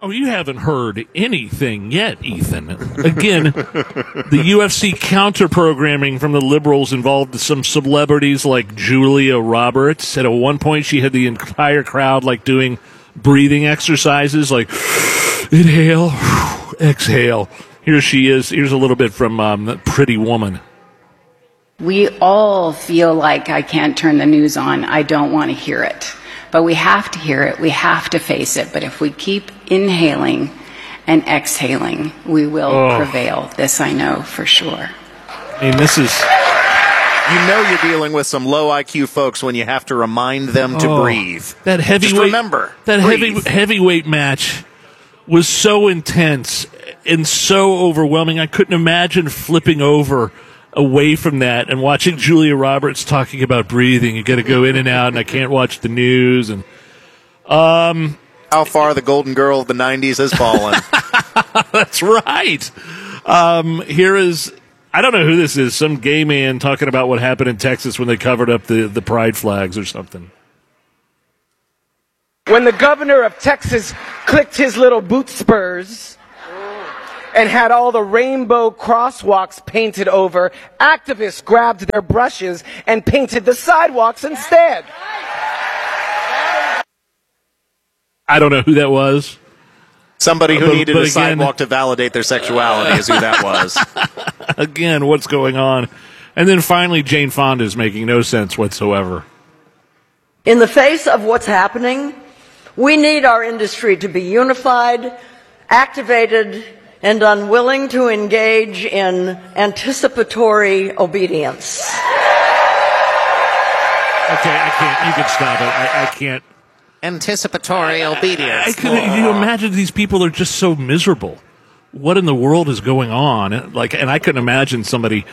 Oh, you haven't heard anything yet, Ethan. Again, the UFC counter-programming from the liberals involved some celebrities like Julia Roberts. At one point, she had the entire crowd like doing breathing exercises, like inhale, exhale. Here she is. Here's a little bit from Pretty Woman. We all feel like I can't turn the news on. I don't want to hear it. But we have to hear it. We have to face it. But if we keep inhaling and exhaling, we will prevail. This I know for sure. I mean, this is... You know you're dealing with some low IQ folks when you have to remind them to breathe. That heavyweight, just remember, that breathe. heavyweight match was so intense and so overwhelming. I couldn't imagine flipping over away from that and watching Julia Roberts talking about breathing. You got to go in and out, and I can't watch the news. And how far the golden girl of the 90s has fallen. That's right. Here is, I don't know who this is, some gay man talking about what happened in Texas when they covered up the pride flags or something. When the governor of Texas clicked his little boot spurs and had all the rainbow crosswalks painted over, activists grabbed their brushes and painted the sidewalks instead. I don't know who that was. Somebody who needed a sidewalk to validate their sexuality is who that was. Again, what's going on? And then finally, Jane Fonda is making no sense whatsoever. In the face of what's happening, we need our industry to be unified, activated, and unwilling to engage in anticipatory obedience. Okay, I can't. You can stop it. I can't. Anticipatory obedience. Can you imagine these people are just so miserable? What in the world is going on? Like, and I couldn't imagine somebody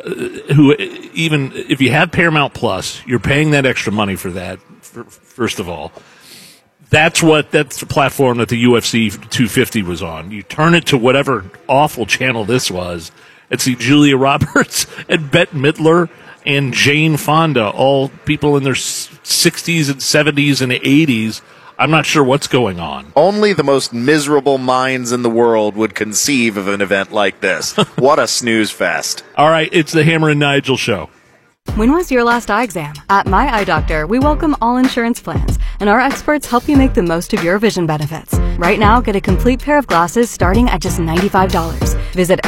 who, even if you have Paramount Plus, you're paying that extra money for that. First of all, that's the platform that the UFC 250 was on. You turn it to whatever awful channel this was, and see Julia Roberts and Bette Midler and Jane Fonda, all people in their 60s and 70s and 80s. I'm not sure what's going on. Only the most miserable minds in the world would conceive of an event like this. What a snooze fest. All right, it's the Hammer and Nigel Show. When was your last eye exam? At My Eye Doctor, we welcome all insurance plans, and our experts help you make the most of your vision benefits. Right now, get a complete pair of glasses starting at just $95. Visit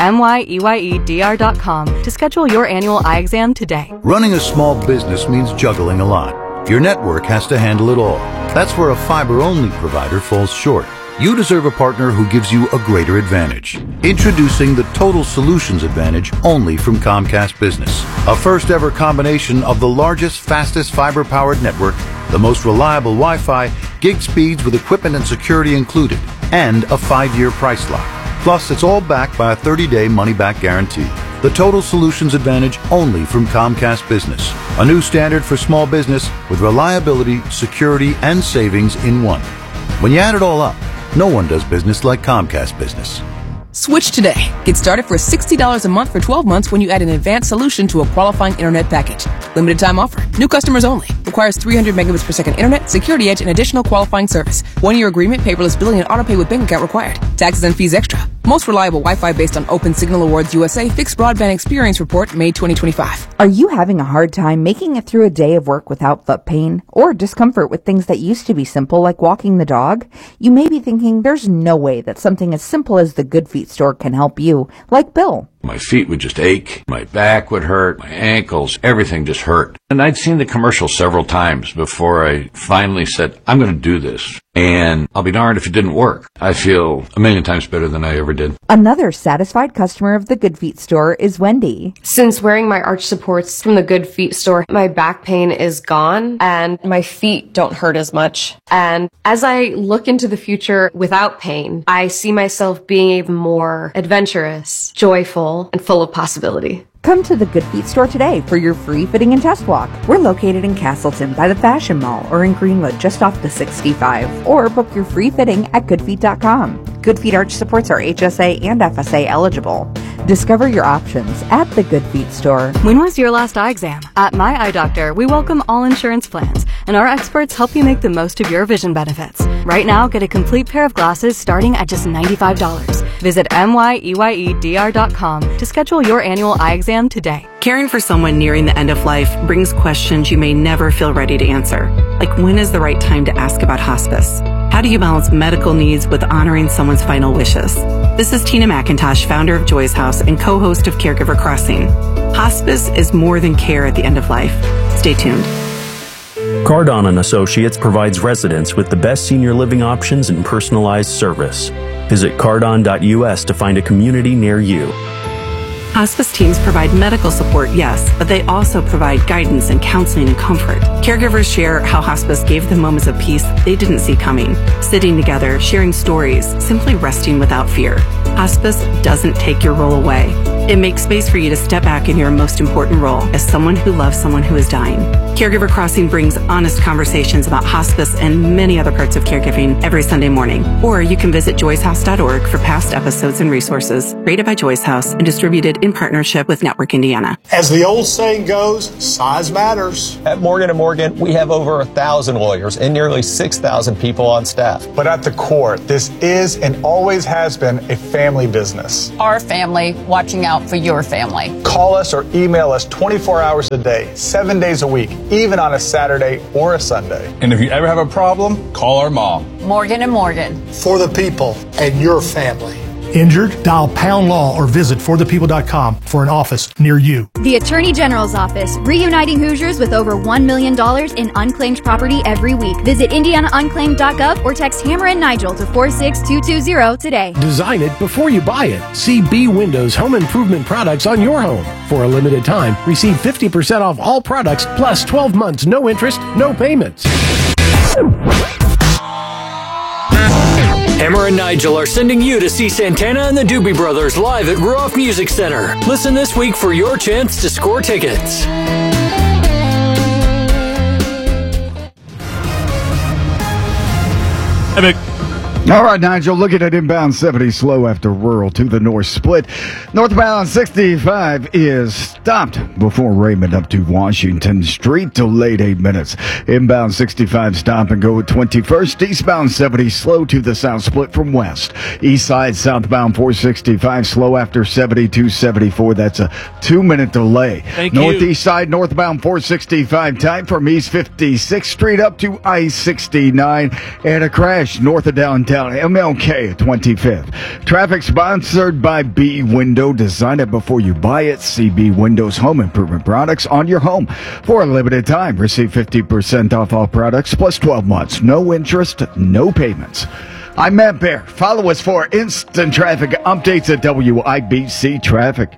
MYEYEDR.com to schedule your annual eye exam today. Running a small business means juggling a lot. Your network has to handle it all. That's where a fiber-only provider falls short. You deserve a partner who gives you a greater advantage. Introducing the Total Solutions Advantage only from Comcast Business. A first-ever combination of the largest, fastest fiber-powered network, the most reliable Wi-Fi, gig speeds with equipment and security included, and a 5-year price lock. Plus, it's all backed by a 30-day money-back guarantee. The Total Solutions Advantage only from Comcast Business. A new standard for small business with reliability, security, and savings in one. When you add it all up, no one does business like Comcast Business. Switch today. Get started for $60 a month for 12 months when you add an advanced solution to a qualifying internet package. Limited time offer. New customers only. Requires 300 megabits per second internet, security edge, and additional qualifying service. 1-year agreement, paperless billing, and autopay with bank account required. Taxes and fees extra. Most reliable Wi-Fi based on Open Signal Awards USA Fixed Broadband Experience Report, May 2025. Are you having a hard time making it through a day of work without foot pain or discomfort with things that used to be simple like walking the dog? You may be thinking there's no way that something as simple as the Good Feet store can help you, like Bill. My feet would just ache, my back would hurt, my ankles, everything just hurt. And I'd seen the commercial several times before I finally said, I'm going to do this. And I'll be darned if it didn't work. I feel a million times better than I ever did. Another satisfied customer of the Good Feet store is Wendy. Since wearing my arch supports from the Good Feet store, my back pain is gone and my feet don't hurt as much. And as I look into the future without pain, I see myself being even more adventurous, joyful, and full of possibility. Come to the Good Feet store today for your free fitting and test walk. We're located in Castleton by the Fashion Mall or in Greenwood just off the 65. Or book your free fitting at goodfeet.com. Good Feet arch supports are HSA and FSA eligible. Discover your options at the Good Feet store. When was your last eye exam? At My Eye Doctor, we welcome all insurance plans, and our experts help you make the most of your vision benefits. Right now, get a complete pair of glasses starting at just $95. Visit MYEYEDR.com to schedule your annual eye exam today. Caring for someone nearing the end of life brings questions you may never feel ready to answer. Like, when is the right time to ask about hospice? How do you balance medical needs with honoring someone's final wishes? This is Tina McIntosh, founder of Joy's House and co-host of Caregiver Crossing. Hospice is more than care at the end of life. Stay tuned. Cardon & Associates provides residents with the best senior living options and personalized service. Visit cardon.us to find a community near you. Hospice teams provide medical support, yes, but they also provide guidance and counseling and comfort. Caregivers share how hospice gave them moments of peace they didn't see coming. Sitting together, sharing stories, simply resting without fear. Hospice doesn't take your role away. It makes space for you to step back in your most important role as someone who loves someone who is dying. Caregiver Crossing brings honest conversations about hospice and many other parts of caregiving every Sunday morning. Or you can visit joyshouse.org for past episodes and resources. Created by Joy's House and distributed in partnership with Network Indiana. As the old saying goes, size matters. At Morgan & Morgan, we have over 1,000 lawyers and nearly 6,000 people on staff. But at the core, this is and always has been a family business. Our family watching out for your family. Call us or email us 24 hours a day, 7 days a week, even on a Saturday or a Sunday. And if you ever have a problem, call our mom. Morgan & Morgan. For the people and your family. Injured? Dial Pound Law or visit forthepeople.com for an office near you. The Attorney General's Office, reuniting Hoosiers with over $1 million in unclaimed property every week. Visit indianaunclaimed.gov or text Hammer and Nigel to 46220 today. Design it before you buy it. See B Windows Home Improvement products on your home. For a limited time, receive 50% off all products plus 12 months, no interest, no payments. Hammer and Nigel are sending you to see Santana and the Doobie Brothers live at Ruoff Music Center. Listen this week for your chance to score tickets. Epic. All right, Nigel, looking at inbound 70 slow after rural to the north split. Northbound 65 is stopped before Raymond up to Washington Street, delayed 8 minutes. Inbound 65 stop and go at 21st. Eastbound 70 slow to the south split from west. East side southbound 465 slow after 7274. That's a 2-minute delay. Northeast side northbound 465 tight from East 56th Street up to I-69. And a crash north of downtown MLK at 25th. Traffic sponsored by B Window. Design it before you buy it. See B Window's home improvement products on your home. For a limited time, receive 50% off all products plus 12 months. No interest, no payments. I'm Matt Bear. Follow us for instant traffic updates at WIBC Traffic.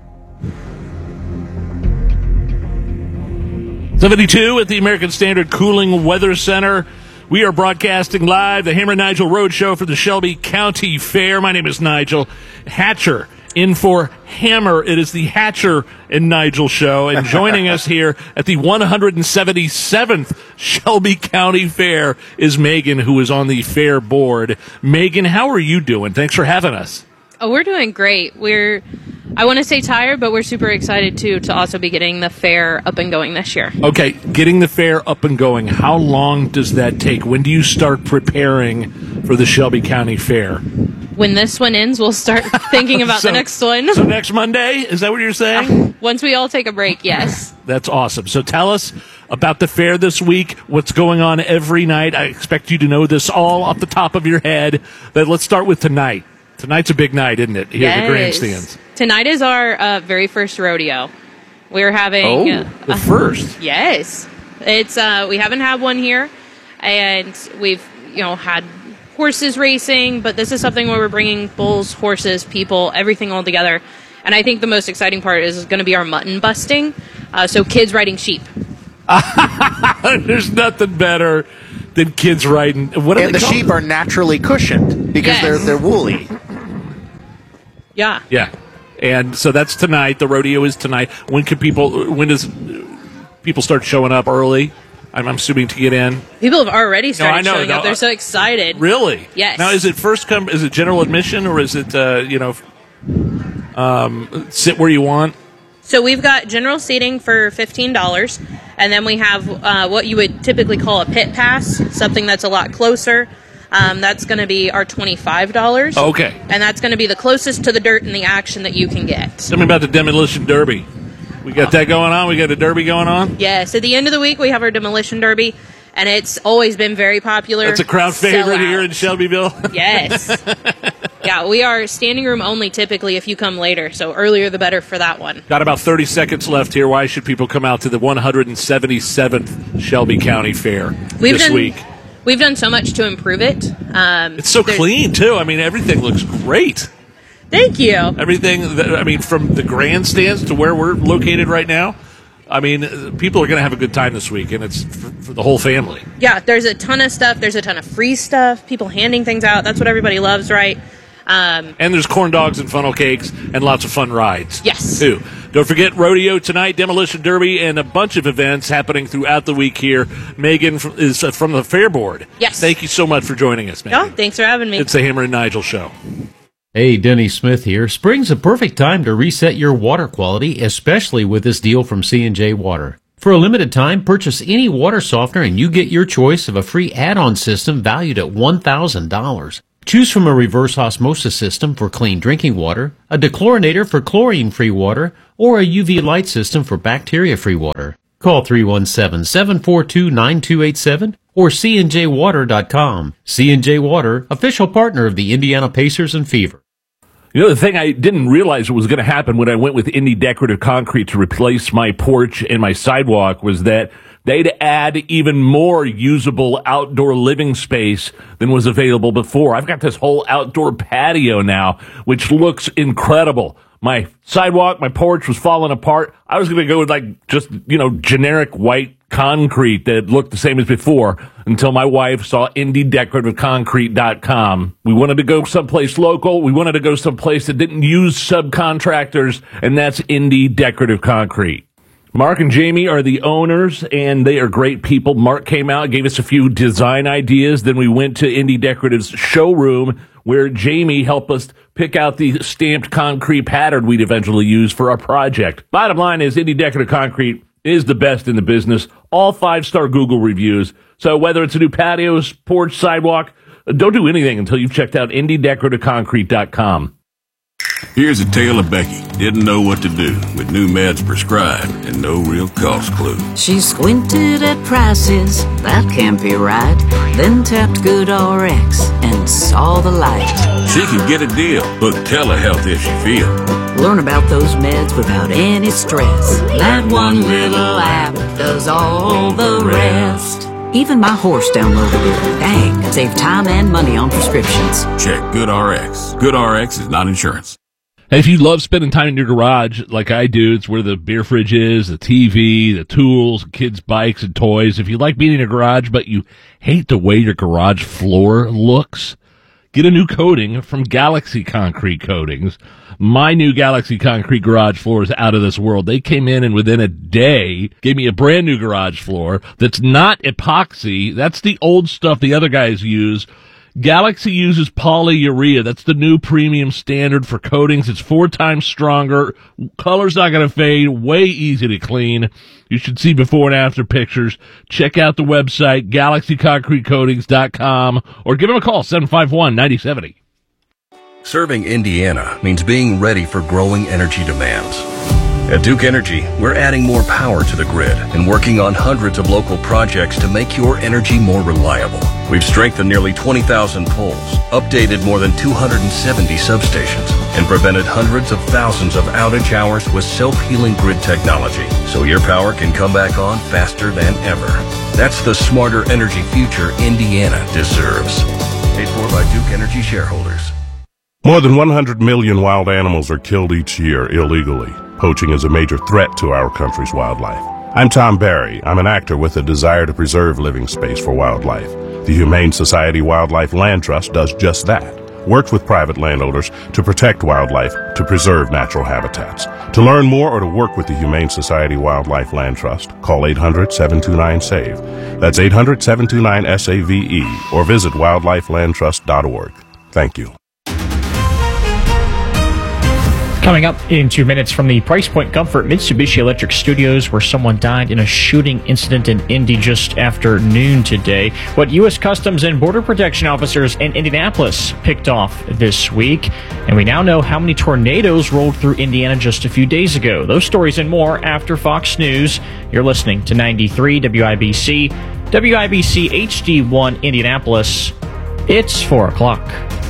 72 at the American Standard Cooling Weather Center. We are broadcasting live the Hammer and Nigel Road Show for the Shelby County Fair. My name is Nigel Hatcher. In for Hammer, it is the Hatcher and Nigel Show. And joining us here at the 177th Shelby County Fair is Megan, who is on the fair board. Megan, how are you doing? Thanks for having us. Oh, we're doing great. I want to say tired, but we're super excited, too, to also be getting the fair up and going this year. Okay, getting the fair up and going, how long does that take? When do you start preparing for the Shelby County Fair? When this one ends, we'll start thinking about the next one. So next Monday? Is that what you're saying? Once we all take a break, yes. That's awesome. So tell us about the fair this week, what's going on every night. I expect you to know this all off the top of your head. But let's start with tonight. Tonight's a big night, isn't it, here at the grandstands? Tonight is our very first rodeo. We're having... the first? Yes. It's we haven't had one here, and we've had horses racing, but this is something where we're bringing bulls, horses, people, everything all together. And I think the most exciting part is going to be our mutton busting, so kids riding sheep. There's nothing better than kids riding... And the sheep are naturally cushioned because they're woolly. Yeah. Yeah. And so that's tonight. The rodeo is tonight. When does people start showing up early? I'm assuming to get in. People have already started showing up. They're so excited. Really? Yes. Now, is it general admission or is it, Sit where you want. So we've got general seating for $15, and then we have what you would typically call a pit pass, something that's a lot closer. That's going to be our $25. Okay. And that's going to be the closest to the dirt and the action that you can get. Tell me about the Demolition Derby. We got that going on? We got a derby going on? Yes. At the end of the week, we have our Demolition Derby, and it's always been very popular. That's a crowd favorite here in Shelbyville? Yes. Yeah, we are standing room only typically if you come later, so earlier the better for that one. Got about 30 seconds left here. Why should people come out to the 177th Shelby County Fair this week? We've done so much to improve it. It's so clean, too. I mean, everything looks great. Thank you. Everything, from the grandstands to where we're located right now, I mean, people are going to have a good time this week, and it's for the whole family. Yeah, there's a ton of stuff. There's a ton of free stuff, people handing things out. That's what everybody loves, right? And there's corn dogs and funnel cakes and lots of fun rides. Yes. Too. Don't forget Rodeo tonight, Demolition Derby, and a bunch of events happening throughout the week here. Megan is from the Fair Board. Yes. Thank you so much for joining us, Megan. Oh, thanks for having me. It's the Hammer and Nigel Show. Hey, Denny Smith here. Spring's a perfect time to reset your water quality, especially with this deal from C&J Water. For a limited time, purchase any water softener and you get your choice of a free add-on system valued at $1,000. Choose from a reverse osmosis system for clean drinking water, a dechlorinator for chlorine-free water, or a UV light system for bacteria-free water. Call 317-742-9287 or cnjwater.com. C&J Water, official partner of the Indiana Pacers and Fever. You know, the thing I didn't realize was going to happen when I went with Indy Decorative Concrete to replace my porch and my sidewalk was that they'd add even more usable outdoor living space than was available before. I've got this whole outdoor patio now, which looks incredible. My sidewalk, my porch was falling apart. I was going to go with generic white concrete that looked the same as before until my wife saw IndyDecorativeConcrete.com. We wanted to go someplace local. We wanted to go someplace that didn't use subcontractors, and that's Indy Decorative Concrete. Mark and Jamie are the owners, and they are great people. Mark came out, gave us a few design ideas. Then we went to Indy Decorative's showroom, where Jamie helped us pick out the stamped concrete pattern we'd eventually use for our project. Bottom line is Indy Decorative Concrete is the best in the business. All 5-star Google reviews. So whether it's a new patio, porch, sidewalk, don't do anything until you've checked out IndyDecorativeConcrete.com. Here's a tale of Becky. Didn't know what to do with new meds prescribed and no real cost clue. She squinted at prices, that can't be right. Then tapped GoodRx and saw the light. She could get a deal. Book telehealth if she feel. Learn about those meds without any stress. That one little app does all the rest. Even my horse downloaded it. Dang, save time and money on prescriptions. Check GoodRx. GoodRx is not insurance. And if you love spending time in your garage like I do, it's where the beer fridge is, the TV, the tools, kids' bikes and toys. If you like being in your garage but you hate the way your garage floor looks, get a new coating from Galaxy Concrete Coatings. My new Galaxy Concrete garage floor is out of this world. They came in and within a day gave me a brand new garage floor that's not epoxy. That's the old stuff the other guys use. Galaxy uses polyurea. That's the new premium standard for coatings. It's 4 times stronger. Color's not going to fade. Way easy to clean. You should see before and after pictures. Check out the website, GalaxyConcreteCoatings.com, or give them a call, 751-9070. Serving Indiana means being ready for growing energy demands. At Duke Energy, we're adding more power to the grid and working on hundreds of local projects to make your energy more reliable. We've strengthened nearly 20,000 poles, updated more than 270 substations, and prevented hundreds of thousands of outage hours with self-healing grid technology, so your power can come back on faster than ever. That's the smarter energy future Indiana deserves. Paid for by Duke Energy shareholders. More than 100 million wild animals are killed each year illegally. Poaching is a major threat to our country's wildlife. I'm Tom Barry. I'm an actor with a desire to preserve living space for wildlife. The Humane Society Wildlife Land Trust does just that. Works with private landowners to protect wildlife, to preserve natural habitats. To learn more or to work with the Humane Society Wildlife Land Trust, call 800-729-SAVE. That's 800-729-SAVE, or visit wildlifelandtrust.org. Thank you. Coming up in 2 minutes from the Price Point Comfort Mitsubishi Electric Studios, where someone died in a shooting incident in Indy just after noon today. What U.S. Customs and Border Protection officers in Indianapolis picked off this week. And we now know how many tornadoes rolled through Indiana just a few days ago. Those stories and more after Fox News. You're listening to 93 WIBC, WIBC HD1 Indianapolis. It's 4 o'clock.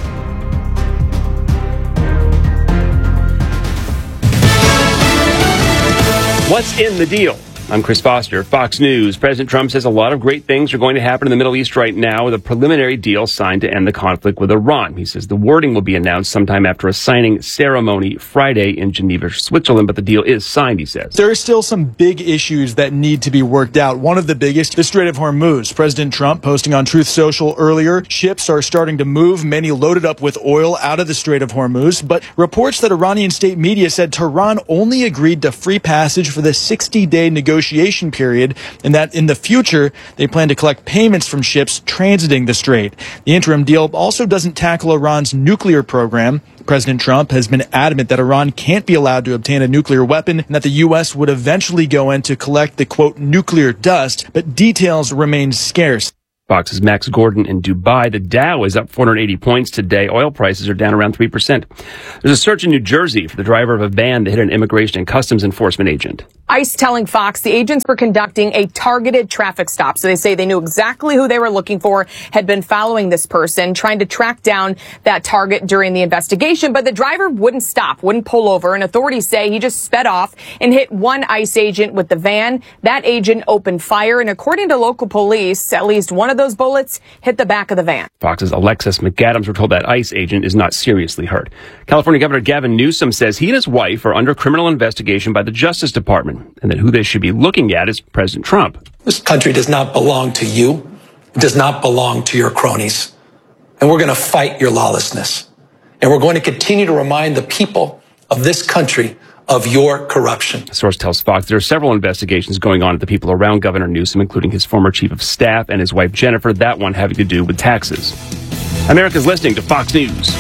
What's in the deal? I'm Chris Foster, Fox News. President Trump says a lot of great things are going to happen in the Middle East right now with a preliminary deal signed to end the conflict with Iran. He says the wording will be announced sometime after a signing ceremony Friday in Geneva, Switzerland, but the deal is signed, he says. There are still some big issues that need to be worked out. One of the biggest, the Strait of Hormuz. President Trump posting on Truth Social earlier, ships are starting to move, many loaded up with oil out of the Strait of Hormuz, but reports that Iranian state media said Tehran only agreed to free passage for the 60-day negotiation period, and that in the future they plan to collect payments from ships transiting the strait. The interim deal also doesn't tackle Iran's nuclear program. President Trump has been adamant that Iran can't be allowed to obtain a nuclear weapon and that the U.S. would eventually go in to collect the, quote, nuclear dust, but details remain scarce. Fox's Max Gordon in Dubai. The Dow is up 480 points today. Oil prices are down around 3%. There's a search in New Jersey for the driver of a van that hit an immigration and customs enforcement agent. ICE telling Fox the agents were conducting a targeted traffic stop. So they say they knew exactly who they were looking for, had been following this person, trying to track down that target during the investigation. But the driver wouldn't stop, wouldn't pull over. And authorities say he just sped off and hit one ICE agent with the van. That agent opened fire. And according to local police, at least one of those bullets hit the back of the van. Fox's Alexis McAdams were told that ICE agent is not seriously hurt. California Governor Gavin Newsom says he and his wife are under criminal investigation by the Justice Department, and that who they should be looking at is President Trump. This country does not belong to you. It does not belong to your cronies. And we're going to fight your lawlessness. And we're going to continue to remind the people of this country of your corruption. A source tells Fox there are several investigations going on at the people around Governor Newsom, including his former chief of staff and his wife Jennifer, that one having to do with taxes. America's listening to Fox News.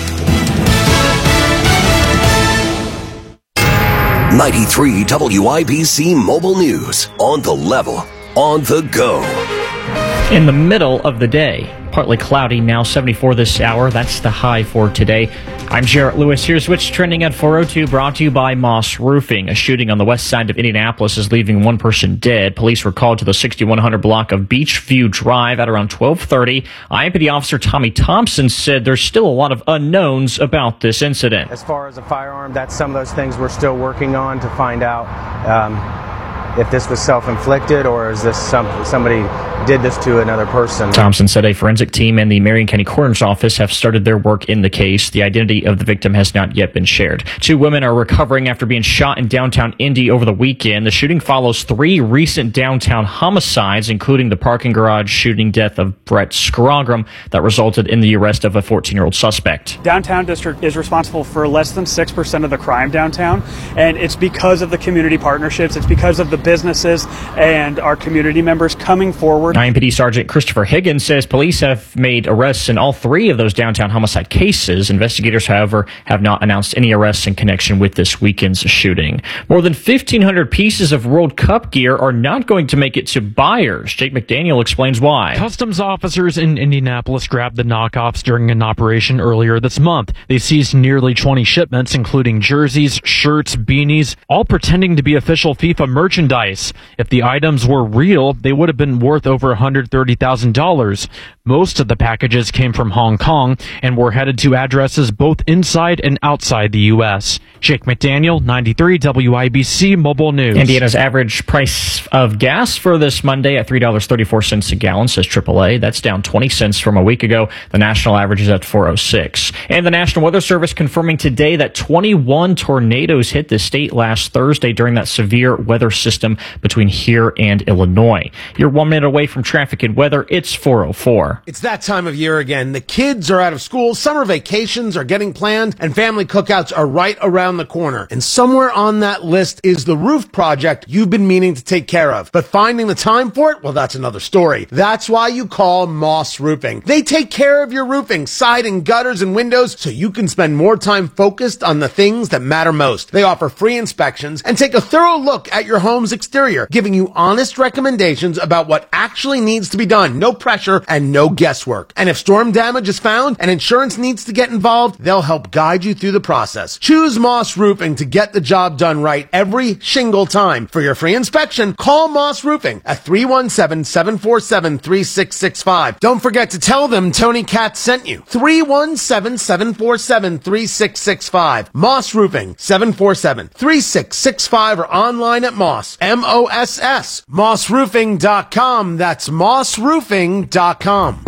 93 WIBC Mobile News. On the level, on the go. In the middle of the day, partly cloudy, now 74 this hour. That's the high for today. I'm Jarrett Lewis. Here's what's trending at 4:02, brought to you by Moss Roofing. A shooting on the west side of Indianapolis is leaving one person dead. Police were called to the 6100 block of Beachview Drive at around 12:30. IMPD officer Tommy Thompson said there's still a lot of unknowns about this incident. As far as a firearm, that's some of those things we're still working on to find out if this was self-inflicted or is this somebody did this to another person. Thompson said a forensic team and the Marion County Coroner's Office have started their work in the case. The identity of the victim has not yet been shared. 2 women are recovering after being shot in downtown Indy over the weekend. The shooting follows 3 recent downtown homicides, including the parking garage shooting death of Brett Scrogram that resulted in the arrest of a 14-year-old suspect. Downtown District is responsible for less than 6% of the crime downtown, and it's because of the community partnerships. It's because of the businesses and our community members coming forward. IMPD Sergeant Christopher Higgins says police have made arrests in all 3 of those downtown homicide cases. Investigators, however, have not announced any arrests in connection with this weekend's shooting. More than 1,500 pieces of World Cup gear are not going to make it to buyers. Jake McDaniel explains why. Customs officers in Indianapolis grabbed the knockoffs during an operation earlier this month. They seized nearly 20 shipments, including jerseys, shirts, beanies, all pretending to be official FIFA merchandise. If the items were real, they would have been worth over $130,000. Most of the packages came from Hong Kong and were headed to addresses both inside and outside the U.S. Jake McDaniel, 93 WIBC Mobile News. Indiana's average price of gas for this Monday at $3.34 a gallon, says AAA. That's down 20 cents from a week ago. The national average is at $4.06. And the National Weather Service confirming today that 21 tornadoes hit the state last Thursday during that severe weather system between here and Illinois. You're 1 minute away from traffic and weather. It's 4:04. Hammer. It's that time of year again. The kids are out of school, summer vacations are getting planned, and family cookouts are right around the corner. And somewhere on that list is the roof project you've been meaning to take care of. But finding the time for it, well, that's another story. That's why you call Moss Roofing. They take care of your roofing, siding, gutters, and windows so you can spend more time focused on the things that matter most. They offer free inspections and take a thorough look at your home's exterior, giving you honest recommendations about what actually needs to be done. No pressure and no guesswork. And if storm damage is found and insurance needs to get involved, they'll help guide you through the process. Choose Moss Roofing to get the job done right every shingle time. For your free inspection, call Moss Roofing at 317-747-3665. Don't forget to tell them Tony Katz sent you. 317-747-3665. Moss Roofing, 747-3665, or online at Moss, M-O-S-S, mossroofing.com. That's mossroofing.com.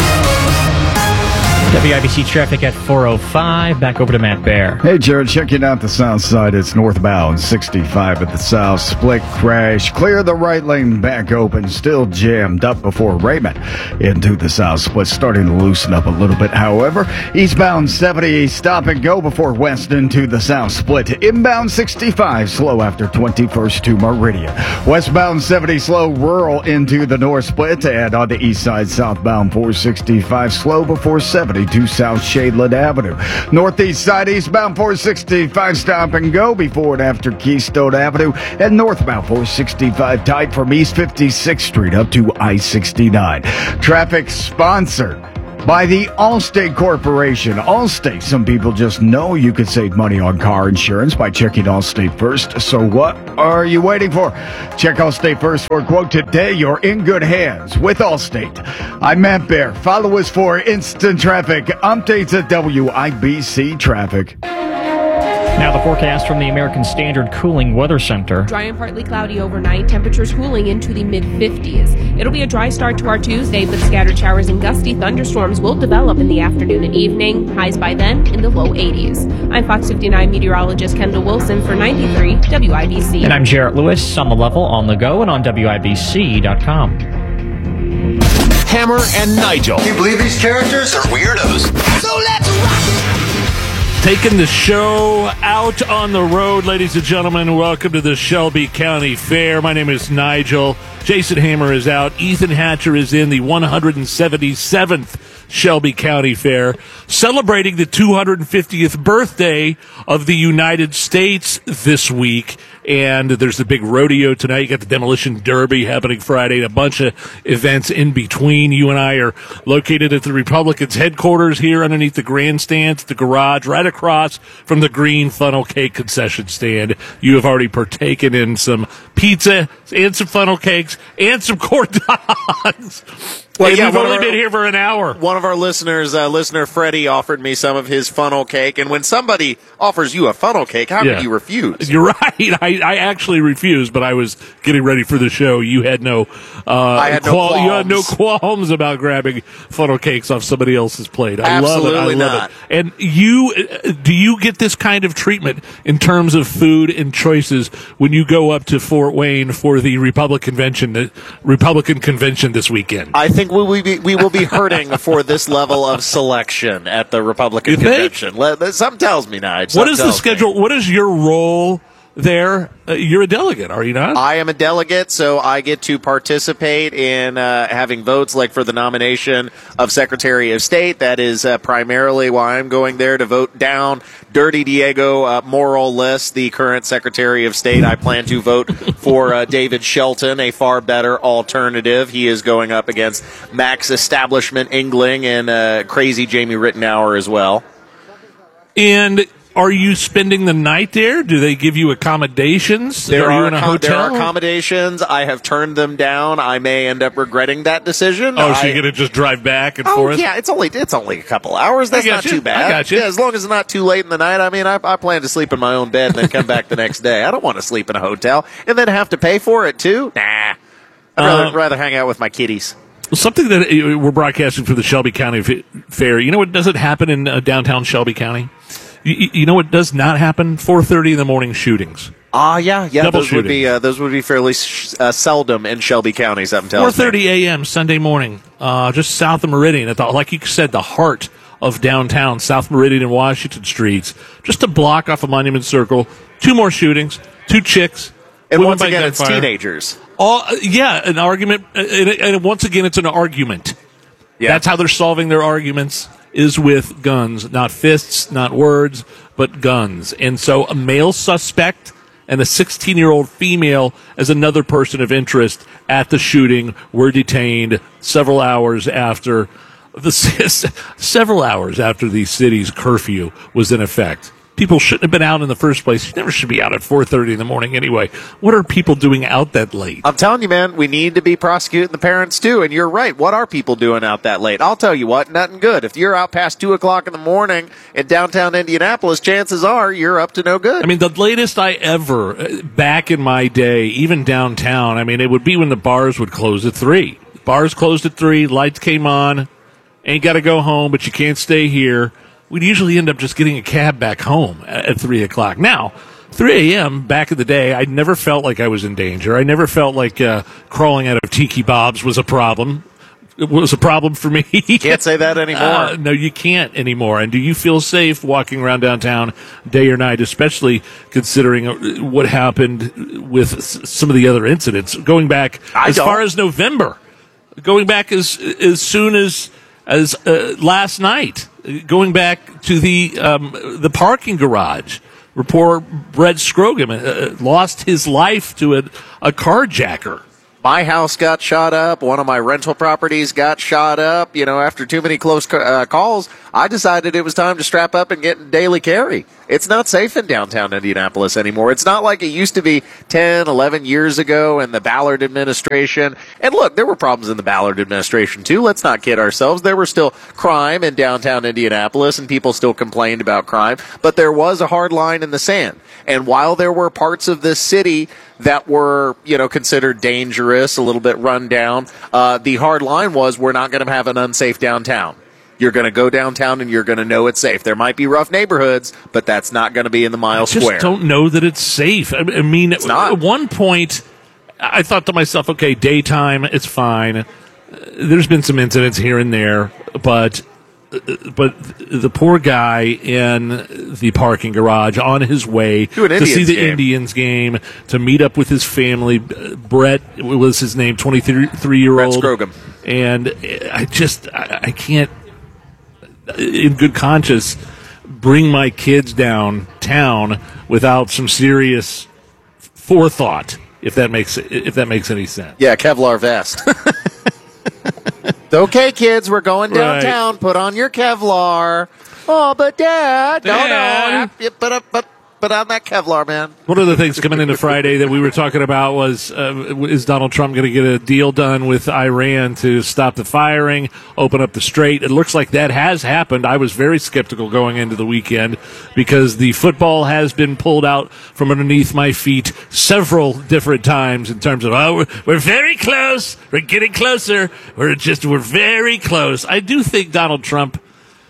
WIBC traffic at 4:05. Back over to Matt Bear. Hey, Jared, checking out the south side. It's northbound 65 at the south. Split crash. Clear the right lane back open. Still jammed up before Raymond into the south split. Starting to loosen up a little bit, however. Eastbound 70, stop and go before west into the south split. Inbound 65, slow after 21st to Meridian. Westbound 70, slow rural into the north split. And on the east side, southbound 465, slow before 70. To South Shadeland Avenue. Northeast side, eastbound 465, stop and go before and after Keystone Avenue. And northbound 465, tight from East 56th Street up to I-69. Traffic sponsored by the Allstate Corporation. Allstate, some people just know you could save money on car insurance by checking Allstate first. So what are you waiting for? Check Allstate first for a quote today. You're in good hands with Allstate. I'm Matt Bear. Follow us for instant traffic updates at WIBC Traffic. Now the forecast from the American Standard Cooling Weather Center. Dry and partly cloudy overnight, temperatures cooling into the mid-50s. It'll be a dry start to our Tuesday, but scattered showers and gusty thunderstorms will develop in the afternoon and evening. Highs by then in the low 80s. I'm Fox 59 meteorologist Kendall Wilson for 93 WIBC. And I'm Jarrett Lewis on the level, on the go, and on WIBC.com. Hammer and Nigel. Can you believe these characters are weirdos? So let's rock it! Taking the show out on the road, ladies and gentlemen. Welcome to the Shelby County Fair. My name is Nigel. Jason Hammer is out. Ethan Hatcher is in the 177th Shelby County Fair, celebrating the 250th birthday of the United States this week. And there's the big rodeo tonight. You got the Demolition Derby happening Friday, and a bunch of events in between. You and I are located at the Republicans' headquarters here underneath the grandstands, the garage, right across from the Green Funnel Cake concession stand. You have already partaken in some pizza and some funnel cakes and some corn dogs. Well, yeah, we've only been here for an hour. One of our listeners, listener Freddie, offered me some of his funnel cake. And when somebody offers you a funnel cake, how can you refuse? You're right. I actually refused, but I was getting ready for the show. You had no, qualms. You had no qualms about grabbing funnel cakes off somebody else's plate. I Absolutely love it. And do you get this kind of treatment in terms of food and choices when you go up to Fort Wayne for the Republican convention this weekend? I think we will be hurting for this level of selection at the Republican convention. Something tells me, Nige. What is the schedule? What is your role there? You're a delegate, are you not? I am a delegate, so I get to participate in having votes, like for the nomination of Secretary of State. That is primarily why I'm going there, to vote down Dirty Diego Morales, the current Secretary of State. I plan to vote for David Shelton, a far better alternative. He is going up against Max Establishment Engling and crazy Jamie Rittenauer as well. And are you spending the night there? Do they give you accommodations? There are you in a hotel? There are accommodations. I have turned them down. I may end up regretting that decision. So you're going to just drive back and forth? Yeah, it's only a couple hours. That's not too bad. I got you. Yeah, as long as it's not too late in the night. I mean, I plan to sleep in my own bed and then come back the next day. I don't want to sleep in a hotel and then have to pay for it too. Nah, I'd rather hang out with my kitties. Something that we're broadcasting for the Shelby County Fair. You know what doesn't happen in downtown Shelby County? You know what does not happen? 4:30 in the morning shootings. Yeah. Double Those would be fairly seldom in Shelby County. Something tells me. 4:30 a.m. Sunday morning, just south of Meridian, like you said, the heart of downtown, South Meridian and Washington Streets, just a block off of Monument Circle. 2 more shootings, 2 chicks. And once again, it's teenagers. An argument. And once again, it's an argument. Yeah. That's how they're solving their arguments, is with guns. Not fists, not words, but guns. And so a male suspect and a 16-year-old female as another person of interest at the shooting were detained several hours after the city's curfew was in effect. People shouldn't have been out in the first place. You never should be out at 4:30 in the morning anyway. What are people doing out that late? I'm telling you, man, we need to be prosecuting the parents too. And you're right. What are people doing out that late? I'll tell you what, nothing good. If you're out past 2 o'clock in the morning in downtown Indianapolis, chances are you're up to no good. I mean, the latest I ever, back in my day, even downtown, I mean, it would be when the bars would close at 3. Bars closed at 3, lights came on, ain't got to go home, but you can't stay here. We'd usually end up just getting a cab back home at 3 o'clock. Now, 3 a.m. back in the day, I never felt like I was in danger. I never felt like crawling out of Tiki Bob's was a problem. It was a problem for me. Can't say that anymore. No, you can't anymore. And do you feel safe walking around downtown day or night, especially considering what happened with some of the other incidents? Going back far as November. Going back as soon as last night. Going back to the parking garage, where poor Brett Scroggin lost his life to a carjacker. My house got shot up. One of my rental properties got shot up. You know, after too many close calls, I decided it was time to strap up and get daily carry. It's not safe in downtown Indianapolis anymore. It's not like it used to be 10, 11 years ago in the Ballard administration. And look, there were problems in the Ballard administration too. Let's not kid ourselves. There were still crime in downtown Indianapolis and people still complained about crime. But there was a hard line in the sand. And while there were parts of this city that were, considered dangerous, a little bit run down, the hard line was we're not going to have an unsafe downtown. You're going to go downtown and you're going to know it's safe. There might be rough neighborhoods, but that's not going to be in the mile square. I just don't know that it's safe. I mean, at one point, I thought to myself, okay, daytime, it's fine. There's been some incidents here and there, but the poor guy in the parking garage on his way to see the Indians game, to meet up with his family. Brett was his name, 23-year-old. Brett Scroggin. And I can't, in good conscience, bring my kids downtown without some serious forethought, if that makes any sense. Yeah, Kevlar vest. Okay, kids, we're going downtown. Right. Put on your Kevlar. Oh, but Dad. No. Put on that Kevlar, man. One of the things coming into Friday that we were talking about was, is Donald Trump going to get a deal done with Iran to stop the firing, open up the strait? It looks like that has happened. I was very skeptical going into the weekend because the football has been pulled out from underneath my feet several different times in terms of, we're very close. We're getting closer. We're very close. I do think Donald Trump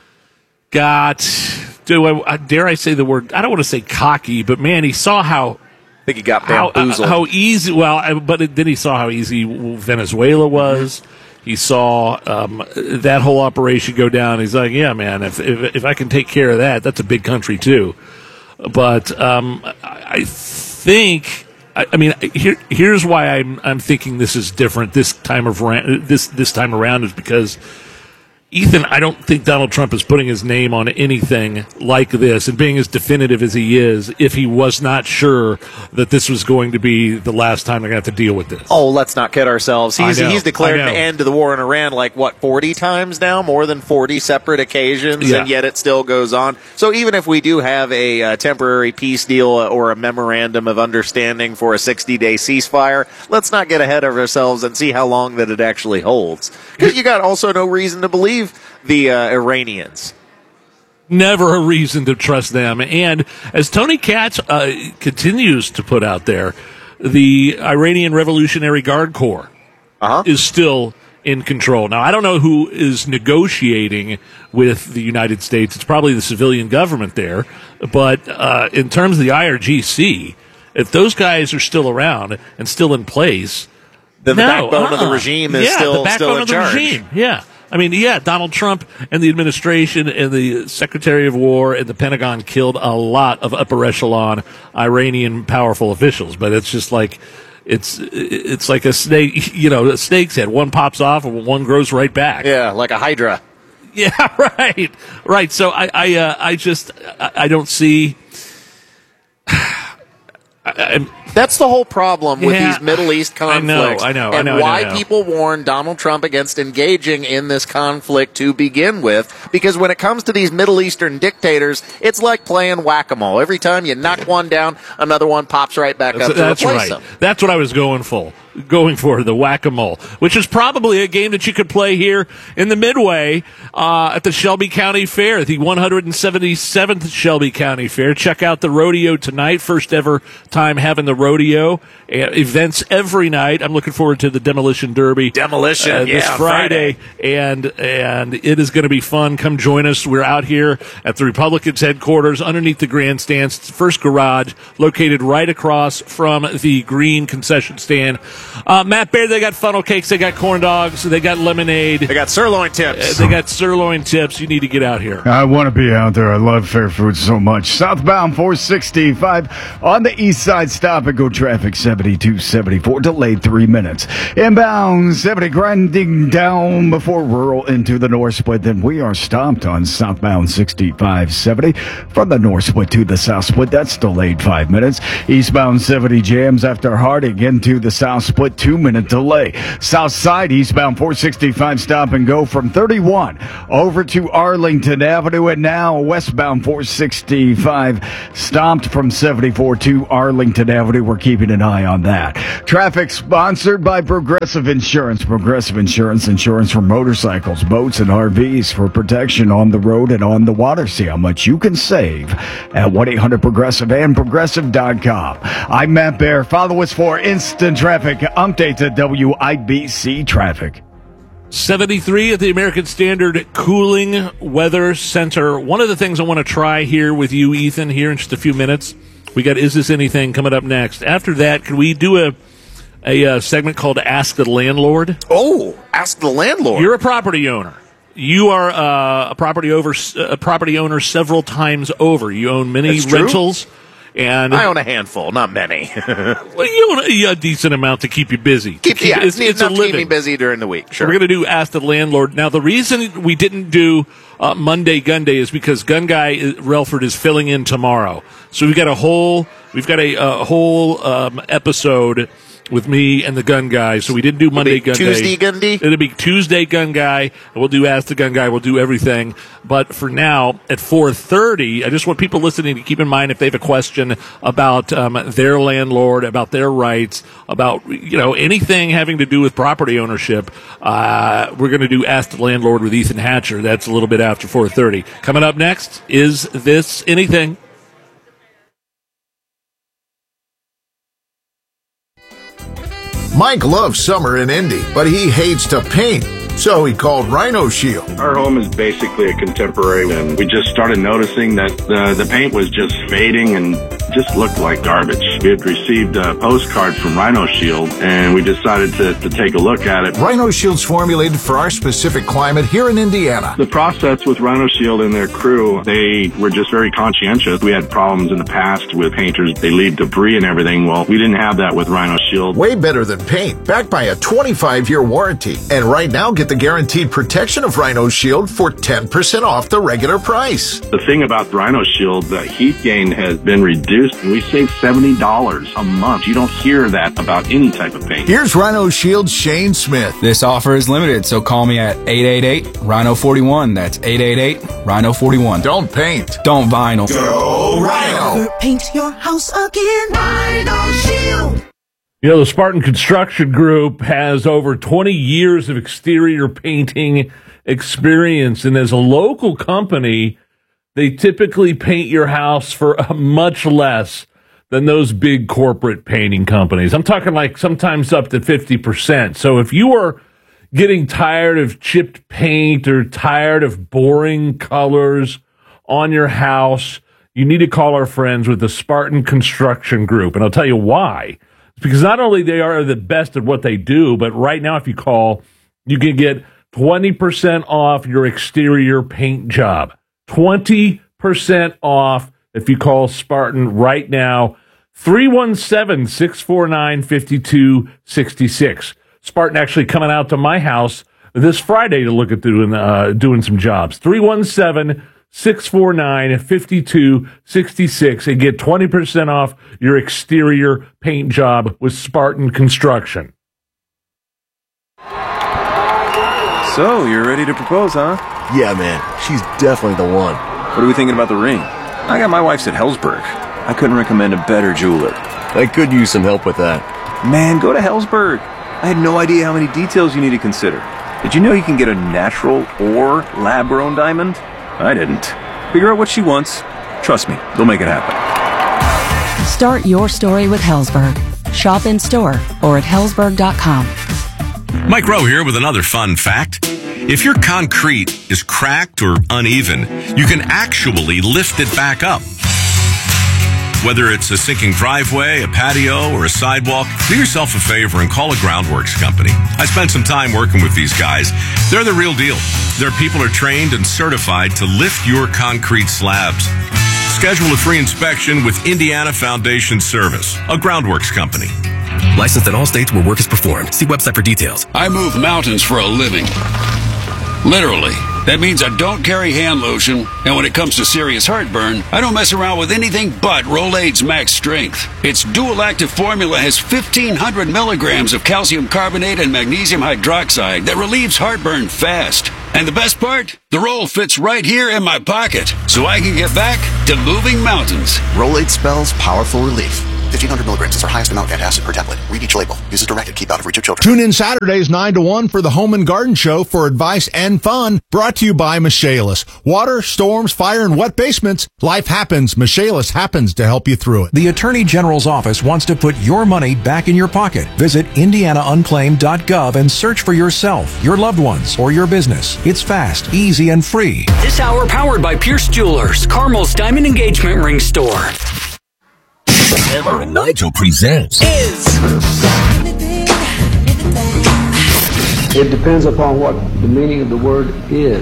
dare I say the word? I don't want to say cocky, but man, he saw how. I think he got bamboozled. How easy? Well, then he saw how easy Venezuela was. Mm-hmm. He saw that whole operation go down. He's like, yeah, man, if I can take care of that, that's a big country too. But I think. I mean, here's why I'm thinking this is different this time around is because. Ethan, I don't think Donald Trump is putting his name on anything like this and being as definitive as he is if he was not sure that this was going to be the last time they're going to have to deal with this. Oh, let's not kid ourselves. He's declared an end to the war in Iran 40 times now, more than 40 separate occasions, and yet it still goes on. So even if we do have a temporary peace deal or a memorandum of understanding for a 60-day ceasefire, let's not get ahead of ourselves and see how long that it actually holds. Because you got also no reason to believe the Iranians. Never a reason to trust them. And as Tony Katz continues to put out there, the Iranian Revolutionary Guard Corps is still in control. Now, I don't know who is negotiating with the United States. It's probably the civilian government there. But in terms of the IRGC, If those guys are still around and still in place, then the backbone of the regime is still in charge. Regime. Yeah. I mean, Donald Trump and the administration and the Secretary of War and the Pentagon killed a lot of upper echelon Iranian powerful officials, but it's just like it's like a snake, a snake's head. One pops off and one grows right back. Yeah, like a hydra. Yeah, right. So I don't see. That's the whole problem with these Middle East conflicts. I know. And why people warn Donald Trump against engaging in this conflict to begin with. Because when it comes to these Middle Eastern dictators, it's like playing whack-a-mole. Every time you knock one down, another one pops right back up to replace them. That's what I was going for, the whack-a-mole, which is probably a game that you could play here in the Midway at the Shelby County Fair, the 177th Shelby County Fair. Check out the rodeo tonight, first ever time having the rodeo. Events every night. I'm looking forward to the Demolition Derby. This Friday. And it is going to be fun. Come join us. We're out here at the Republicans' headquarters underneath the grandstands, first garage, located right across from the green concession stand. Matt Baird, they got funnel cakes, they got corn dogs, they got lemonade. They got sirloin tips. You need to get out here. I want to be out there. I love fair food so much. Southbound 465 on the east side. Stop and go traffic 7274. Delayed 3 minutes. Inbound 70 grinding down before rural into the north split. Then we are stopped on southbound 6570 from the north split to the south split. That's delayed 5 minutes. Eastbound 70 jams after Harding into the south split. 2-minute delay. South side eastbound 465 stop and go from 31 over to Arlington Avenue, and now westbound 465 stopped from 74 to Arlington Avenue. We're keeping an eye on that. Traffic sponsored by Progressive Insurance. Progressive Insurance for motorcycles, boats, and RVs for protection on the road and on the water. See how much you can save at 1-800-PROGRESSIVE and Progressive.com. I'm Matt Baer. Follow us for instant traffic updates at WIBC Traffic. 73 at the American Standard Cooling Weather Center. One of the things I want to try here with you, Ethan, here in just a few minutes, we got Is This Anything coming up next. After that, can we do a segment called Ask the Landlord? Oh, Ask the Landlord. You're a property owner. You are a property owner several times over. You own many rentals. And I own a handful, not many. Well, you own a decent amount to keep you busy. It's enough to keep me busy during the week. Sure. So we're going to do Ask the Landlord. Now, the reason we didn't do Monday Gun Day is because Gun Guy Relford is filling in tomorrow. So we've got a whole episode with me and the Gun Guy. So we didn't do Monday Gun Day. Tuesday Gun Day? It'll be Tuesday Gun Guy. And we'll do Ask the Gun Guy. We'll do everything. But for now, at 4:30, I just want people listening to keep in mind if they have a question about their landlord, about their rights, about anything having to do with property ownership. We're going to do Ask the Landlord with Ethan Hatcher. That's a little bit after 4:30. Coming up next, Is This Anything? Mike loves summer in Indy, but he hates to paint. So he called Rhino Shield. Our home is basically a contemporary, and we just started noticing that the paint was just fading and just looked like garbage. We had received a postcard from Rhino Shield, and we decided to take a look at it. Rhino Shield's formulated for our specific climate here in Indiana. The process with Rhino Shield and their crew, they were just very conscientious. We had problems in the past with painters. They leave debris and everything. Well, we didn't have that with Rhino Shield. Way better than paint, backed by a 25-year warranty. And right now, get the guaranteed protection of Rhino Shield for 10% off the regular price. The thing about Rhino Shield, the heat gain has been reduced, and we save $70 a month. You don't hear that about any type of paint. Here's Rhino Shield's Shane Smith. This offer is limited, so call me at 888-RHINO-41. That's 888-RHINO-41. Don't paint. Don't vinyl. Go Rhino. Paint your house again. Rhino Shield. The Spartan Construction Group has over 20 years of exterior painting experience, and as a local company, they typically paint your house for much less than those big corporate painting companies. I'm talking like sometimes up to 50%. So if you are getting tired of chipped paint or tired of boring colors on your house, you need to call our friends with the Spartan Construction Group. And I'll tell you why. It's because not only they are the best at what they do, but right now if you call, you can get 20% off your exterior paint job. 20% off if you call Spartan right now. 317-649-5266. Spartan actually coming out to my house this Friday to look at doing some jobs. 317-649-5266 and get 20% off your exterior paint job with Spartan Construction. So, you're ready to propose, huh? Yeah, man. She's definitely the one. What are we thinking about the ring? I got my wife's at Helzberg. I couldn't recommend a better jeweler. I could use some help with that. Man, go to Helzberg. I had no idea how many details you need to consider. Did you know you can get a natural or lab-grown diamond? I didn't. Figure out what she wants. Trust me, they'll make it happen. Start your story with Helzberg. Shop in store or at Helzberg.com. Mike Rowe here with another fun fact. If your concrete is cracked or uneven, you can actually lift it back up. Whether it's a sinking driveway, a patio, or a sidewalk, do yourself a favor and call a Groundworks company. I spent some time working with these guys. They're the real deal. Their people are trained and certified to lift your concrete slabs. Schedule a free inspection with Indiana Foundation Service, a Groundworks company. Licensed in all states where work is performed. See website for details. I move mountains for a living. Literally. That means I don't carry hand lotion, and when it comes to serious heartburn, I don't mess around with anything but Rolaids Max Strength. Its dual active formula has 1,500 milligrams of calcium carbonate and magnesium hydroxide that relieves heartburn fast. And the best part? The roll fits right here in my pocket, so I can get back to moving mountains. Rolaids spells powerful relief. 1,500 milligrams is our highest amount of antacid per tablet. Read each label. Use as directed. Keep out of reach of children. Tune in Saturdays 9 to 1 for the Home and Garden Show for advice and fun. Brought to you by Michaelis. Water, storms, fire, and wet basements. Life happens. Michaelis happens to help you through it. The Attorney General's office wants to put your money back in your pocket. Visit IndianaUnclaimed.gov and search for yourself, your loved ones, or your business. It's fast, easy, and free. This hour powered by Pierce Jewelers, Carmel's Diamond Engagement Ring Store. Hammer and Nigel presents It depends upon what the meaning of the word is.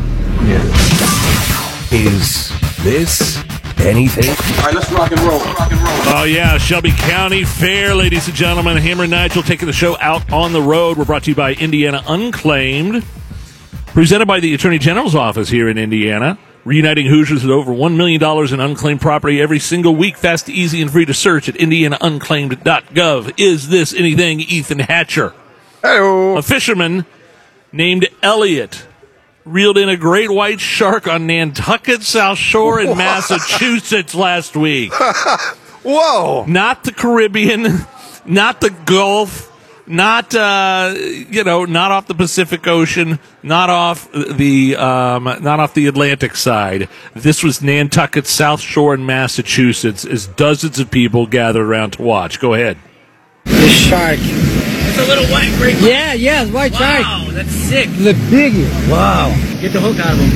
Is this anything? All right, let's rock and roll. Oh, yeah, Shelby County Fair, ladies and gentlemen. Hammer and Nigel taking the show out on the road. We're brought to you by Indiana Unclaimed, presented by the Attorney General's office here in Indiana. Reuniting Hoosiers with over $1 million in unclaimed property every single week. Fast, easy, and free to search at IndianaUnclaimed.gov. Is this anything, Ethan Hatcher? Hello. A fisherman named Elliot reeled in a great white shark on Nantucket South Shore in Massachusetts last week. Whoa. Not the Caribbean, not the Gulf, not not off the Pacific Ocean, not off the Atlantic side. This was Nantucket South Shore in Massachusetts, as dozens of people gathered around to watch. Go ahead. The shark. It's a little white great. Yeah, it's white shark. Wow, that's sick. The biggest. Wow. Get the hook out of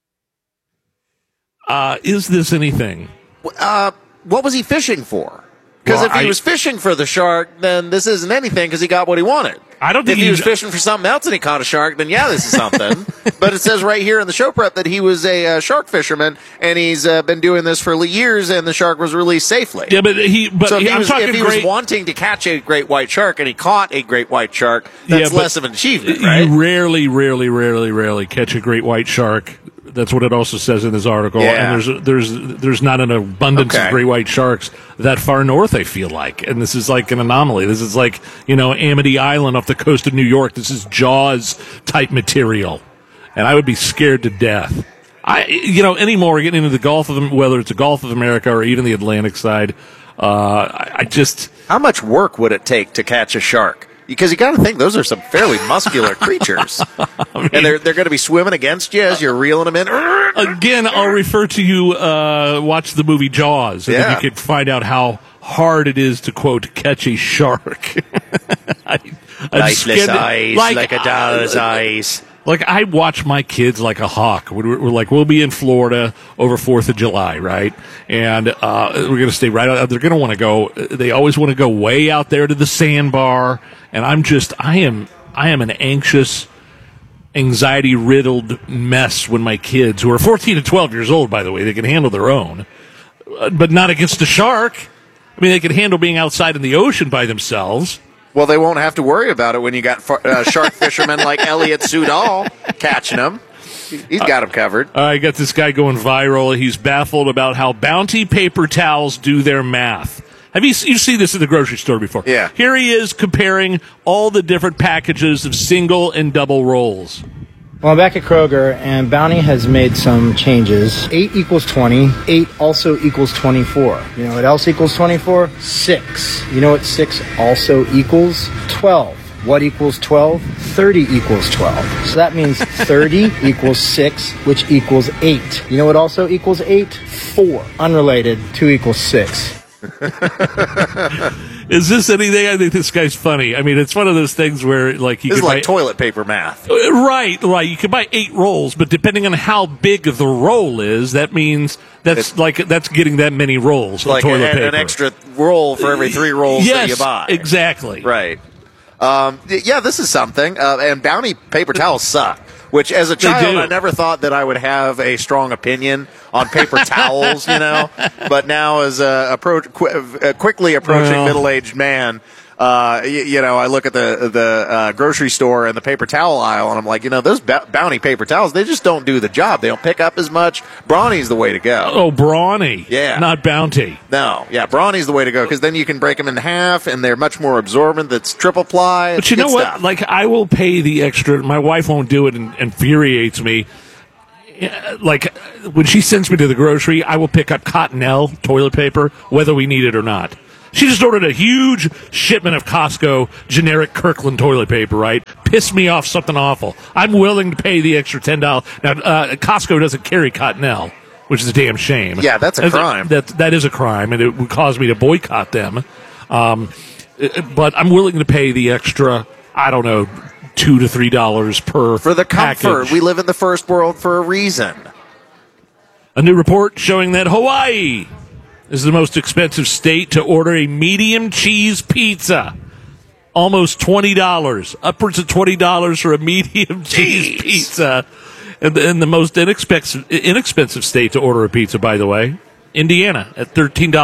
him. Is this anything? What was he fishing for? Because if he was fishing for the shark, then this isn't anything because he got what he wanted. I don't think if he was fishing for something else and he caught a shark, then yeah, this is something. But it says right here in the show prep that he was a shark fisherman and he's been doing this for years, and the shark was released safely. Yeah, but if he was wanting to catch a great white shark and he caught a great white shark, that's less of an achievement, right? You rarely catch a great white shark. That's what it also says in this article. Yeah. And there's not an abundance of great white sharks that far north, I feel like. And this is like an anomaly. This is like, Amity Island off the coast of New York. This is Jaws type material. And I would be scared to death. Anymore getting into the Gulf of, whether it's the Gulf of America or even the Atlantic side, How much work would it take to catch a shark? Because you got to think those are some fairly muscular creatures, and they're going to be swimming against you as you're reeling them in. Again, I'll refer to you. Watch the movie Jaws, and then you can find out how hard it is to quote catch a shark. Lifeless eyes, like a doll's eyes. Like, I watch my kids like a hawk. We'll be in Florida over 4th of July, right? And we're going to stay right out. They're going to want to go. They always want to go way out there to the sandbar. And I am an anxious, anxiety-riddled mess when my kids, who are 14 and 12 years old, by the way, they can handle their own, but not against a shark. I mean, they can handle being outside in the ocean by themselves. Well, they won't have to worry about it when you got shark fishermen like Elliot Sudol catching them. He's got them covered. I got this guy going viral. He's baffled about how Bounty paper towels do their math. Have you seen this at the grocery store before? Yeah. Here he is comparing all the different packages of single and double rolls. Well, I'm back at Kroger, and Bounty has made some changes. 8 equals 20. 8 also equals 24. You know what else equals 24? 6. You know what 6 also equals? 12. What equals 12? 30 equals 12. So that means 30 equals 6, which equals 8. You know what also equals 8? 4. Unrelated. 2 equals 6. Is this anything? I think this guy's funny. I mean, it's one of those things where, like, this is like toilet paper math. Right. You can buy 8 rolls, but depending on how big the roll is, that means that's getting that many rolls like of toilet paper. An extra roll for every 3 rolls that you buy. Exactly. Right. Yeah, this is something. And Bounty paper towels suck. Which, as a child, I never thought that I would have a strong opinion on paper towels, you know. But now, as a quickly approaching middle-aged man, I look at the grocery store and the paper towel aisle, and I'm like, those Bounty paper towels, they just don't do the job. They don't pick up as much. Brawny's the way to go. Oh, Brawny. Yeah. Not Bounty. No. Yeah, Brawny's the way to go, because then you can break them in half, and they're much more absorbent. That's triple ply. But you know what? Like, I will pay the extra. My wife won't do it, and infuriates me. Like, when she sends me to the grocery, I will pick up Cottonelle toilet paper, whether we need it or not. She just ordered a huge shipment of Costco generic Kirkland toilet paper, right? Pissed me off something awful. I'm willing to pay the extra $10. Now, Costco doesn't carry Cottonelle, which is a damn shame. Yeah, that's a crime. That is a crime, and it would cause me to boycott them. But I'm willing to pay the extra, I don't know, $2 to $3 per for the comfort. Package. We live in the first world for a reason. A new report showing that Hawaii is the most expensive state to order a medium cheese pizza. Almost $20. Upwards of $20 for a medium cheese pizza. And the most inexpensive state to order a pizza, by the way, Indiana, at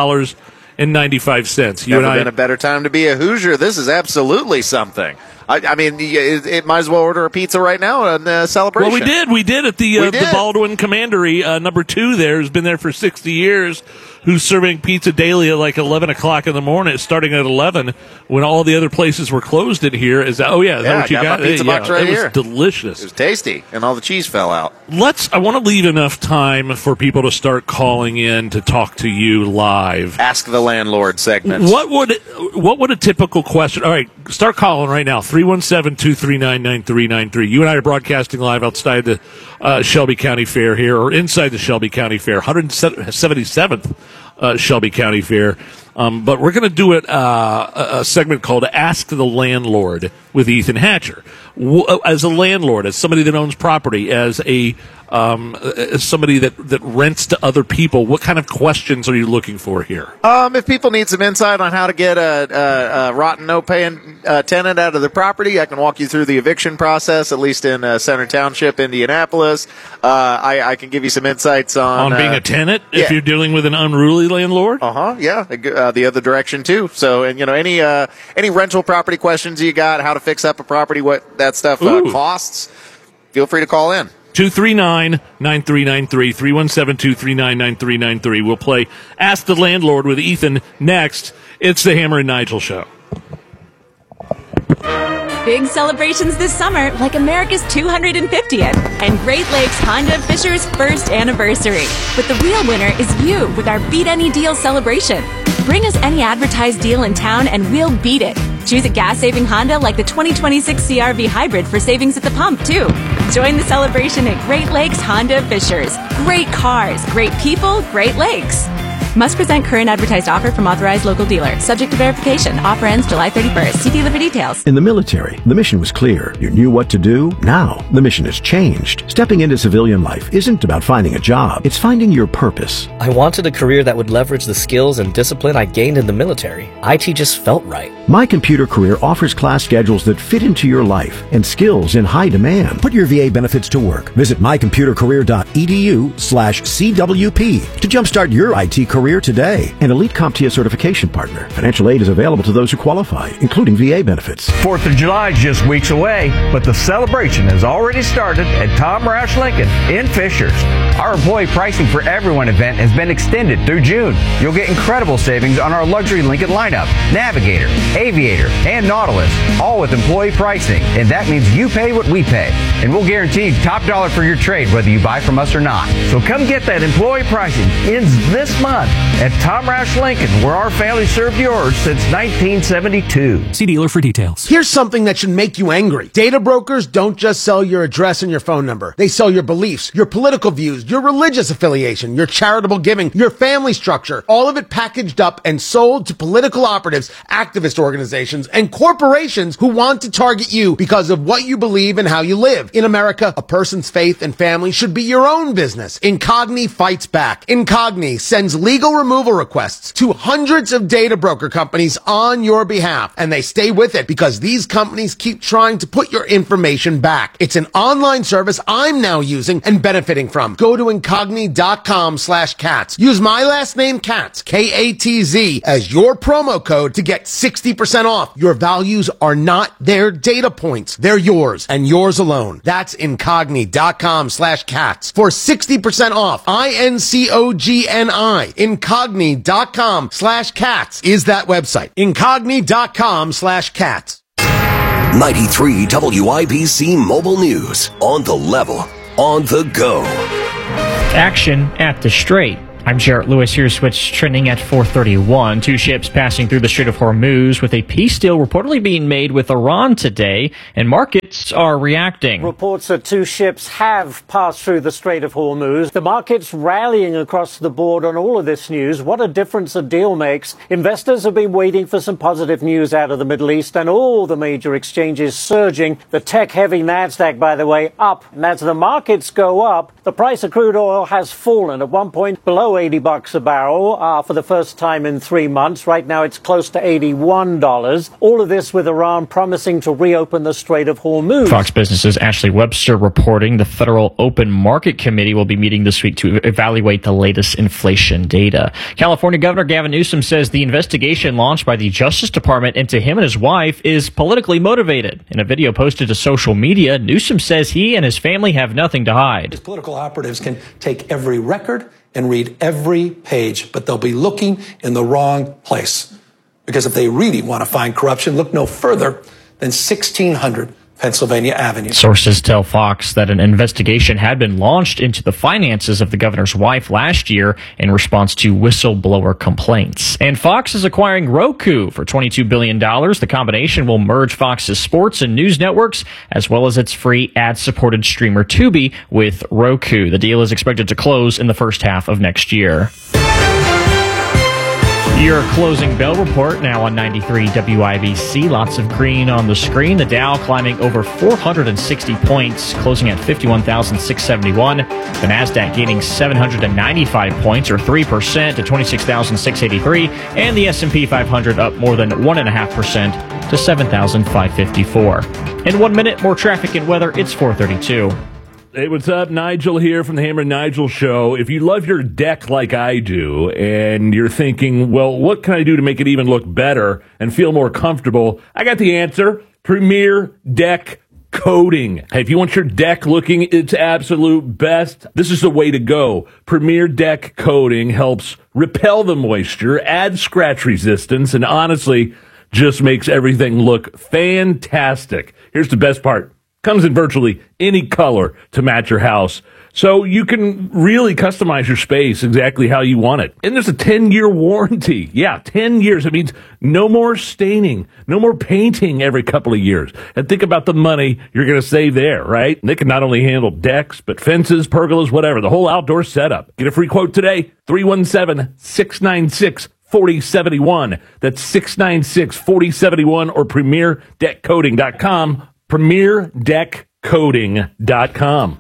$13.95. Never been a better time to be a Hoosier. This is absolutely something. I mean, it might as well order a pizza right now in celebration. Well, we did at the Baldwin Commandery, number 2 there, who's been there for 60 years, who's serving pizza daily at like 11 o'clock in the morning, starting at 11, when all the other places were closed in here. Is that what you got? My pizza box right here. It was delicious. It was tasty, and all the cheese fell out. I want to leave enough time for people to start calling in to talk to you live. Ask the landlord segment. What would a typical question? All right, start calling right now. 317-239-9393. You and I are broadcasting live outside the Shelby County Fair here, or inside the Shelby County Fair, 177th Shelby County Fair. But we're going to do a segment called Ask the Landlord with Ethan Hatcher. As a landlord, as somebody that owns property, as somebody that rents to other people, what kind of questions are you looking for here? If people need some insight on how to get a rotten, no-paying tenant out of the property, I can walk you through the eviction process, at least in Center Township, Indianapolis. I can give you some insights on being a tenant if you're dealing with an unruly landlord. Yeah. The other direction too. So, and any rental property questions you got, how to fix up a property, what that stuff costs, feel free to call in. 239-9393, 317-239-9393. We'll play Ask the Landlord with Ethan next. It's the Hammer and Nigel Show. Big celebrations this summer, like America's 250th and Great Lakes Honda Fisher's first anniversary. But the real winner is you with our Beat Any Deal celebration. Bring us any advertised deal in town and we'll beat it. Choose a gas-saving Honda like the 2026 CR-V Hybrid for savings at the pump, too. Join the celebration at Great Lakes Honda Fishers. Great cars, great people, Great Lakes. Must present current advertised offer from authorized local dealer. Subject to verification. Offer ends July 31st. See dealer for details. In the military, the mission was clear. You knew what to do. Now, the mission has changed. Stepping into civilian life isn't about finding a job. It's finding your purpose. I wanted a career that would leverage the skills and discipline I gained in the military. IT just felt right. My Computer Career offers class schedules that fit into your life and skills in high demand. Put your VA benefits to work. Visit mycomputercareer.edu/CWP to jumpstart your IT career today. An elite CompTIA certification partner. Financial aid is available to those who qualify, including VA benefits. 4th of July is just weeks away, but the celebration has already started at Tom Roush Lincoln in Fishers. Our employee pricing for everyone event has been extended through June. You'll get incredible savings on our luxury Lincoln lineup, Navigator, Aviator, and Nautilus, all with employee pricing. And that means you pay what we pay. And we'll guarantee top dollar for your trade whether you buy from us or not. So come get that employee pricing. Ends this month at Tom Roush Lincoln, where our family served yours since 1972. See dealer for details. Here's something that should make you angry. Data brokers don't just sell your address and your phone number. They sell your beliefs, your political views, your religious affiliation, your charitable giving, your family structure, all of it packaged up and sold to political operatives, activist organizations, and corporations who want to target you because of what you believe and how you live. In America, a person's faith and family should be your own business. Incogni fights back. Incogni sends legal removal requests to hundreds of data broker companies on your behalf, and they stay with it because these companies keep trying to put your information back. It's an online service I'm now using and benefiting from. Go to incogni.com/cats. Use my last name, Katz, K-A-T-Z, as your promo code to get 60% off. Your values are not their data points. They're yours and yours alone. That's incogni.com/cats for 60% off. INCOGNI. Incogni.com/cats is that website. Incogni.com/cats. 93 WIBC Mobile News. On the level. On the go. Action at the Strait. I'm Jarrett Lewis. Here's what's trending at 4:31. Two ships passing through the Strait of Hormuz with a peace deal reportedly being made with Iran today, and markets are reacting. Reports that two ships have passed through the Strait of Hormuz. The market's rallying across the board on all of this news. What a difference a deal makes. Investors have been waiting for some positive news out of the Middle East, and all the major exchanges surging. The tech-heavy NASDAQ, by the way, up. And as the markets go up, the price of crude oil has fallen at one point below $80 a barrel for the first time in 3 months. Right now it's close to $81. All of this with Iran promising to reopen the Strait of Hormuz. Fox Business's Ashley Webster reporting the Federal Open Market Committee will be meeting this week to evaluate the latest inflation data. California Governor Gavin Newsom says the investigation launched by the Justice Department into him and his wife is politically motivated. In a video posted to social media, Newsom says he and his family have nothing to hide. His political operatives can take every record and read every page, but they'll be looking in the wrong place. Because if they really want to find corruption, look no further than 1600 Pennsylvania Avenue. Sources tell Fox that an investigation had been launched into the finances of the governor's wife last year in response to whistleblower complaints. And Fox is acquiring Roku for $22 billion. The combination will merge Fox's sports and news networks, as well as its free ad-supported streamer Tubi with Roku. The deal is expected to close in the first half of next year. Your closing bell report now on 93 WIBC. Lots of green on the screen. The Dow climbing over 460 points, closing at 51,671. The NASDAQ gaining 795 points, or 3%, to 26,683. And the S&P 500 up more than 1.5% to 7,554. In 1 minute, more traffic and weather. It's 4:32. Hey, what's up? Nigel here from the Hammer and Nigel Show. If you love your deck like I do, and you're thinking, well, what can I do to make it even look better and feel more comfortable? I got the answer. Premier Deck Coating. Hey, if you want your deck looking its absolute best, this is the way to go. Premier Deck Coating helps repel the moisture, add scratch resistance, and honestly, just makes everything look fantastic. Here's the best part. Comes in virtually any color to match your house. So you can really customize your space exactly how you want it. And there's a 10-year warranty. Yeah, 10 years. It means no more staining, no more painting every couple of years. And think about the money you're going to save there, right? And they can not only handle decks, but fences, pergolas, whatever, the whole outdoor setup. Get a free quote today, 317-696-4071. That's 696-4071 or PremierDeckCoating.com. PremierDeckCoating.com.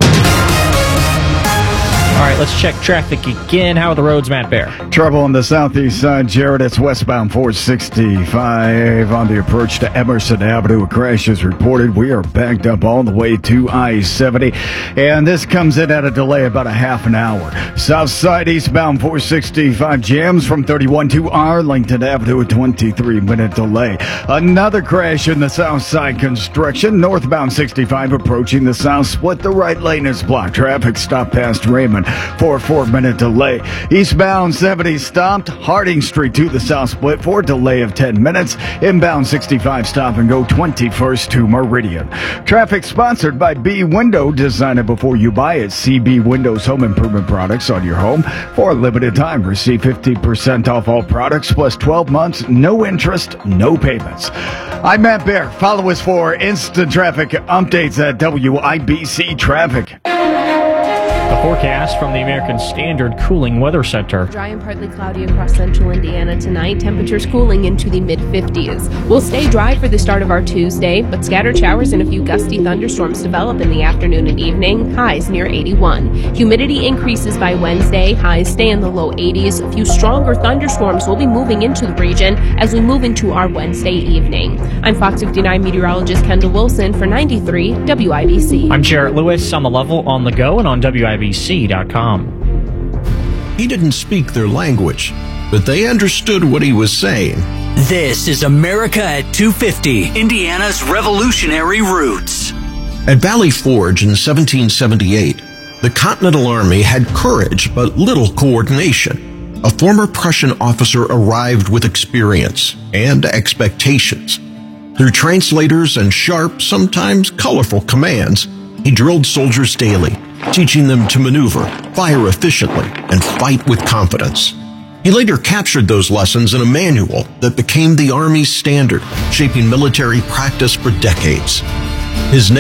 All right, let's check traffic again. How are the roads, Matt Bear? Trouble on the southeast side, Jared. It's westbound 465 on the approach to Emerson Avenue. A crash is reported. We are backed up all the way to I-70, and this comes in at a delay about a half an hour. South side eastbound 465 jams from 31 to Arlington Avenue, a 23-minute delay. Another crash in the south side construction. Northbound 65 approaching the south split. The right lane is blocked. Traffic stop past Raymond for a 4-minute delay. Eastbound 70 stopped. Harding Street to the south split for a delay of 10 minutes. Inbound 65 stop and go 21st to Meridian. Traffic sponsored by B Window. Design it before you buy it. CB Windows home improvement products on your home. For a limited time, receive 50% off all products plus 12 months, no interest, no payments. I'm Matt Bear. Follow us for instant traffic updates at WIBC Traffic. The forecast from the American Standard Cooling Weather Center. Dry and partly cloudy across central Indiana tonight. Temperatures cooling into the mid-50s. We'll stay dry for the start of our Tuesday, but scattered showers and a few gusty thunderstorms develop in the afternoon and evening. Highs near 81. Humidity increases by Wednesday. Highs stay in the low 80s. A few stronger thunderstorms will be moving into the region as we move into our Wednesday evening. I'm Fox 59 meteorologist Kendall Wilson for 93 WIBC. I'm Jarrett Lewis on the level, on the go, and on WIBC.com. He didn't speak their language, but they understood what he was saying. This is America at 250, Indiana's revolutionary roots. At Valley Forge in 1778, the Continental Army had courage but little coordination. A former Prussian officer arrived with experience and expectations. Through translators and sharp, sometimes colorful commands, he drilled soldiers daily, teaching them to maneuver, fire efficiently, and fight with confidence. He later captured those lessons in a manual that became the Army's standard, shaping military practice for decades. His name